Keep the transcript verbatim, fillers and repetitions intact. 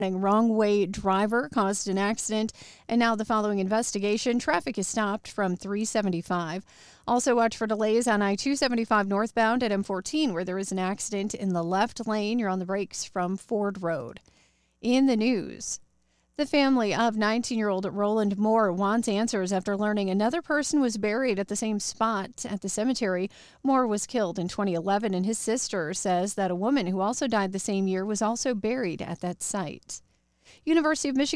Wrong way driver caused an accident, and now the following investigation, traffic is stopped from three seventy-five. Also watch for delays on I two seventy-five northbound at M fourteen where there is an accident in the left lane. You're on the brakes from Ford Road. In the news, the family of nineteen-year-old Roland Moore wants answers after learning another person was buried at the same spot at the cemetery. Moore was killed in twenty eleven, and his sister says that a woman who also died the same year was also buried at that site. University of Michigan